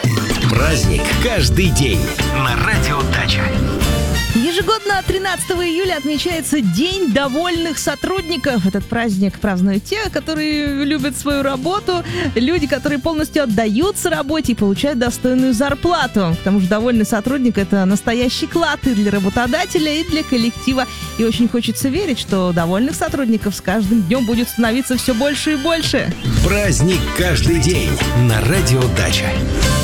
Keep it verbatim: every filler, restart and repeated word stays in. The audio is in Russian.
Праздник каждый день на Радио Дача. Ежегодно тринадцатого июля отмечается День довольных сотрудников. Этот праздник празднуют те, которые любят свою работу, люди, которые полностью отдаются работе и получают достойную зарплату. К тому же довольный сотрудник – это настоящий клад и для работодателя, и для коллектива. И очень хочется верить, что довольных сотрудников с каждым днем будет становиться все больше и больше. Праздник каждый день на Радио Дача.